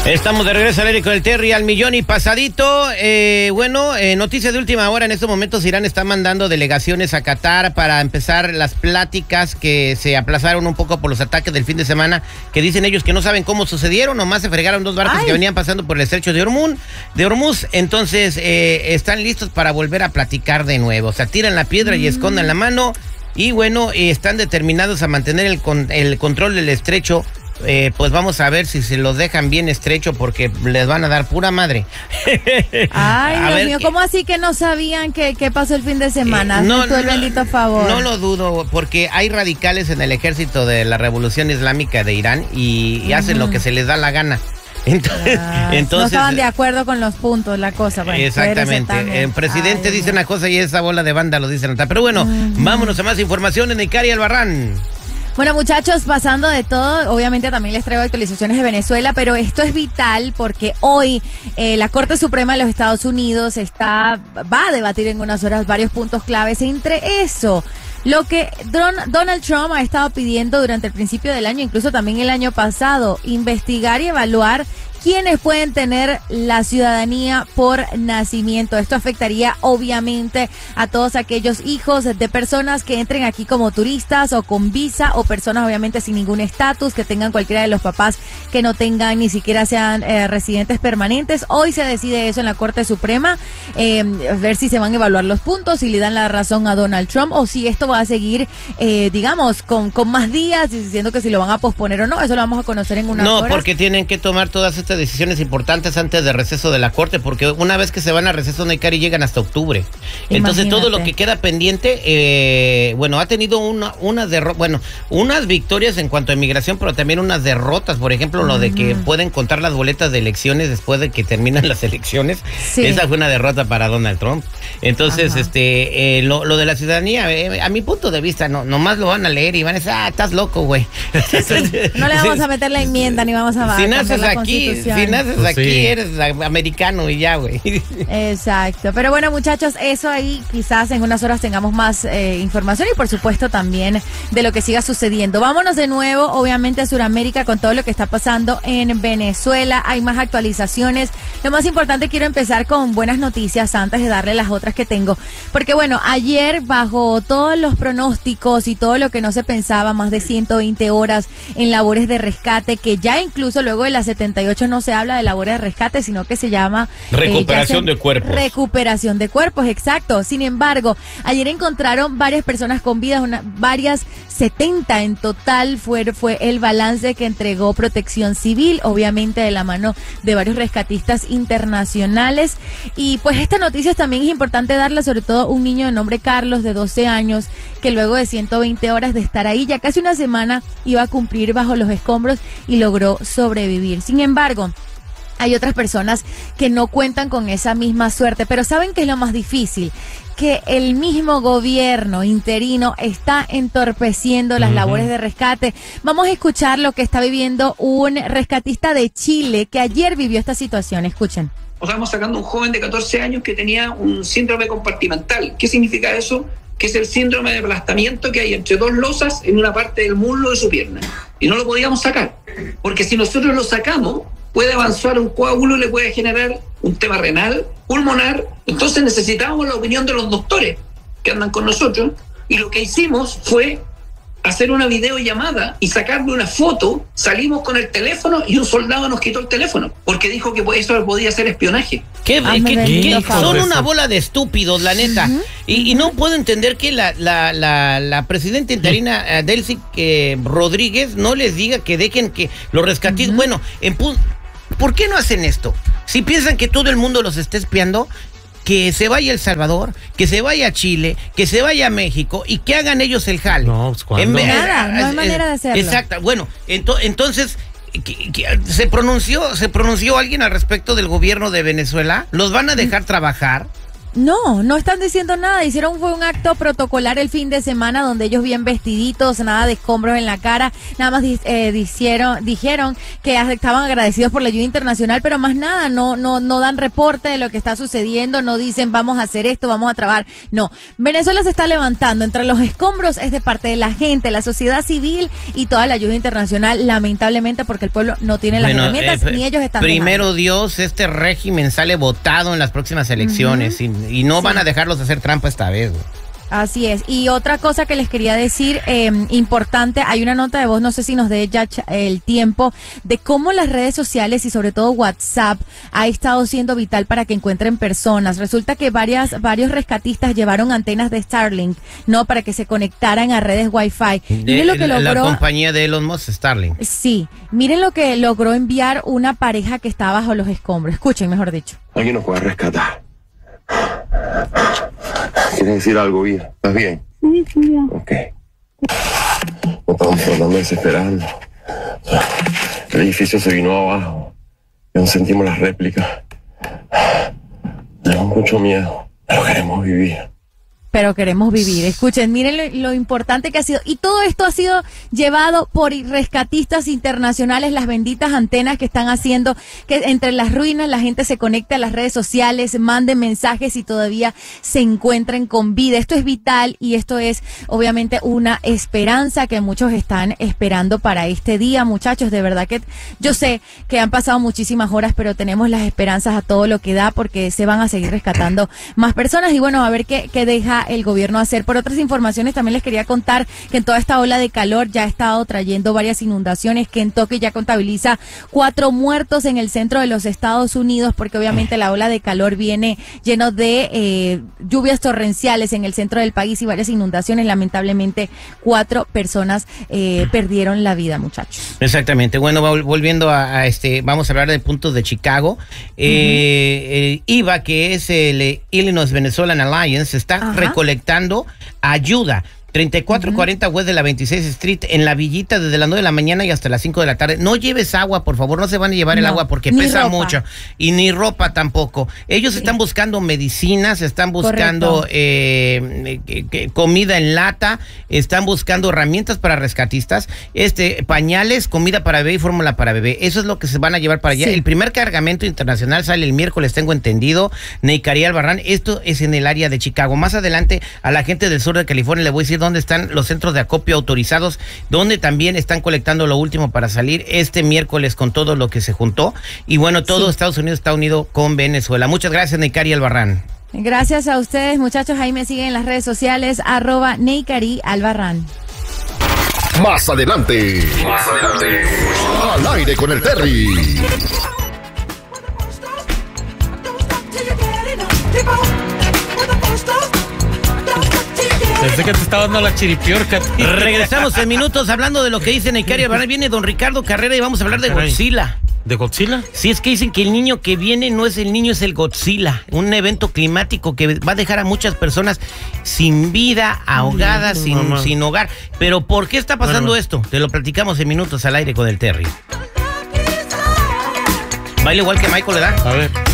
Estamos de regreso al aire con el Terry al millón y pasadito. Noticias de última hora. En estos momentos Irán está mandando delegaciones a Qatar para empezar las pláticas que se aplazaron un poco por los ataques del fin de semana, que dicen ellos que no saben cómo sucedieron. Nomás se fregaron dos barcos que venían pasando por el estrecho de Hormuz. Entonces están listos para volver a platicar de nuevo. O sea, tiran la piedra y escondan la mano. Y están determinados a mantener el control del estrecho. Pues vamos a ver si se los dejan bien estrecho, porque les van a dar pura madre. Ay, Dios mío, ¿cómo así que no sabían qué pasó el fin de semana? El bendito favor. No lo dudo, porque hay radicales en el ejército de la Revolución Islámica de Irán y hacen lo que se les da la gana. Entonces, no estaban de acuerdo con los puntos, la cosa. Bueno, exactamente. El presidente dice una cosa y esa bola de banda lo dice otra. Pero bueno, vámonos a más información en Icari Albarrán. Bueno, muchachos, pasando de todo, obviamente también les traigo actualizaciones de Venezuela, pero esto es vital porque hoy la Corte Suprema de los Estados Unidos va a debatir en unas horas varios puntos claves. Entre eso, lo que Donald Trump ha estado pidiendo durante el principio del año, incluso también el año pasado, investigar y evaluar quiénes pueden tener la ciudadanía por nacimiento. Esto afectaría obviamente a todos aquellos hijos de personas que entren aquí como turistas o con visa, o personas obviamente sin ningún estatus, que tengan cualquiera de los papás que no tengan, ni siquiera sean residentes permanentes. Hoy se decide eso en la Corte Suprema, ver si se van a evaluar los puntos, si le dan la razón a Donald Trump o si esto va a seguir, con más días, diciendo que si lo van a posponer o no. Eso lo vamos a conocer en unas horas. No, porque tienen que tomar todas estas decisiones importantes antes de receso de la Corte, porque una vez que se van a receso de Icari llegan hasta octubre. Entonces todo lo que queda pendiente, ha tenido unas victorias en cuanto a inmigración, pero también unas derrotas. Por ejemplo, lo de que pueden contar las boletas de elecciones después de que terminan las elecciones. Sí. Esa fue una derrota para Donald Trump. Entonces, lo de la ciudadanía, a mi punto de vista, nomás lo van a leer y van a decir, estás loco, güey. No le vamos a meter la enmienda ni vamos a si naces aquí, eres americano y ya, güey. Exacto. Pero bueno, muchachos, eso ahí quizás en unas horas tengamos más información y por supuesto también de lo que siga sucediendo. Vámonos de nuevo, obviamente, a Sudamérica con todo lo que está pasando en Venezuela. Hay más actualizaciones. Lo más importante, quiero empezar con buenas noticias antes de darle las otras que tengo. Porque bueno, ayer, bajo todos los pronósticos y todo lo que no se pensaba, más de 120 horas en labores de rescate, que ya incluso luego de las 78 no se habla de labores de rescate, sino que se llama recuperación de cuerpos. Recuperación de cuerpos, exacto. Sin embargo, ayer encontraron varias personas con vida, varias 70 en total fue el balance que entregó Protección Civil, obviamente de la mano de varios rescatistas internacionales. Y pues esta noticia también es importante darla, sobre todo un niño de nombre Carlos, de 12 años, que luego de 120 horas de estar ahí, ya casi una semana, iba a cumplir bajo los escombros y logró sobrevivir. Sin embargo, hay otras personas que no cuentan con esa misma suerte, pero ¿saben qué es lo más difícil? Que el mismo gobierno interino está entorpeciendo las labores de rescate. Vamos a escuchar lo que está viviendo un rescatista de Chile que ayer vivió esta situación. Escuchen. Estamos sacando un joven de 14 años que tenía un síndrome compartimental. ¿Qué significa eso? Que es el síndrome de aplastamiento que hay entre dos losas en una parte del muslo de su pierna. Y no lo podíamos sacar, porque si nosotros lo sacamos, puede avanzar un coágulo y le puede generar un tema renal, pulmonar. Entonces necesitábamos la opinión de los doctores que andan con nosotros, y lo que hicimos fue hacer una videollamada y sacarle una foto. Salimos con el teléfono y un soldado nos quitó el teléfono porque dijo que eso podía ser espionaje. Son una bola de estúpidos, la neta. Y no puedo entender que la presidenta interina Delcy Rodríguez no les diga que dejen que los rescatistas... Bueno, ¿por qué no hacen esto? Si piensan que todo el mundo los está espiando, que se vaya a El Salvador, que se vaya a Chile, que se vaya a México y que hagan ellos el jale. No, pues no hay manera de hacerlo. Exacto. Bueno, entonces se pronunció alguien al respecto del gobierno de Venezuela. ¿Los van a dejar trabajar? No están diciendo nada. Fue un acto protocolar el fin de semana donde ellos bien vestiditos, nada de escombros en la cara, nada más dijeron que estaban agradecidos por la ayuda internacional, pero más nada, no dan reporte de lo que está sucediendo, no dicen vamos a hacer esto, vamos a trabajar. No, Venezuela se está levantando. Entre los escombros es de parte de la gente, la sociedad civil y toda la ayuda internacional, lamentablemente, porque el pueblo no tiene las herramientas ni ellos están primero dejando. Dios, este régimen sale votado en las próximas elecciones y no van a dejarlos hacer trampa esta vez. Así es. Y otra cosa que les quería decir, importante, hay una nota de voz, no sé si nos dé ya el tiempo, de cómo las redes sociales y sobre todo WhatsApp ha estado siendo vital para que encuentren personas. Resulta que varios rescatistas llevaron antenas de Starlink, ¿no? Para que se conectaran a redes Wi-Fi. Miren lo que logró la compañía de Elon Musk, Starlink. Sí, miren lo que logró enviar una pareja que está bajo los escombros. Escuchen, mejor dicho. Alguien nos puede rescatar. ¿Quieres decir algo, Vía? ¿Estás bien? Sí, ya. Ok. No estamos tratando desesperando. El edificio se vino abajo. Ya no sentimos las réplicas. Tenemos mucho miedo, pero queremos vivir. Escuchen, miren lo importante que ha sido. Y todo esto ha sido llevado por rescatistas internacionales, las benditas antenas que están haciendo que entre las ruinas la gente se conecte a las redes sociales, mande mensajes y todavía se encuentren con vida. Esto es vital y esto es obviamente una esperanza que muchos están esperando para este día, muchachos. De verdad que yo sé que han pasado muchísimas horas, pero tenemos las esperanzas a todo lo que da porque se van a seguir rescatando más personas. Y bueno, a ver qué deja el gobierno hacer. Por otras informaciones también les quería contar que en toda esta ola de calor ya ha estado trayendo varias inundaciones. Kentucky ya contabiliza 4 muertos en el centro de los Estados Unidos porque obviamente la ola de calor viene lleno de lluvias torrenciales en el centro del país y varias inundaciones. Lamentablemente 4 personas perdieron la vida, muchachos. Exactamente. Bueno, volviendo a vamos a hablar de puntos de Chicago. IVA, que es el Illinois Venezuelan Alliance, está recolectando ayuda. 3440 West de la 26 Street en la Villita desde las 9 de la mañana y hasta las 5 de la tarde. No lleves agua, por favor, no se van a llevar el agua porque pesa mucho. Y ni ropa tampoco. Ellos están buscando medicinas, están buscando comida en lata, están buscando herramientas para rescatistas, pañales, comida para bebé y fórmula para bebé. Eso es lo que se van a llevar para allá. El primer cargamento internacional sale el miércoles, tengo entendido. Neikari Albarrán, esto es en el área de Chicago. Más adelante a la gente del sur de California le voy a decir dónde están los centros de acopio autorizados, donde también están colectando lo último para salir este miércoles con todo lo que se juntó. Y bueno, todo Estados Unidos está unido con Venezuela. Muchas gracias, Neikari Albarrán. Gracias a ustedes, muchachos. Ahí me siguen en las redes sociales, @Neikari Albarrán. Más adelante. Al aire con el Terry. Pensé que te estaba dando la chiripiorca. Regresamos en minutos hablando de lo que dice Neikari Albarrán. Viene don Ricardo Carrera y vamos a hablar de Godzilla. ¿De Godzilla? Sí, es que dicen que el niño que viene no es el niño, es el Godzilla. Un evento climático que va a dejar a muchas personas sin vida, ahogadas, sin hogar. Pero ¿por qué está pasando esto? Te lo platicamos en minutos al aire con el Terry. Baila igual que Michael, ¿verdad? A ver.